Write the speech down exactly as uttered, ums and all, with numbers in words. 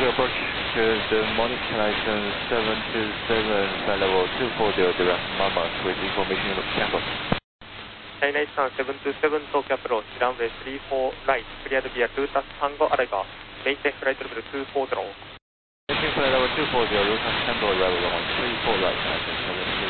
approach to the morning connection seven two seven, flight level two four zero, direct Mama with information cancel. China seven two seven, Tokyo approach, runway three four right, cleared via Lutas Tango arrival, maintain flight level two four zero. Maintain flight level two four zero, Lutas Tango arrival on three four right, connection seven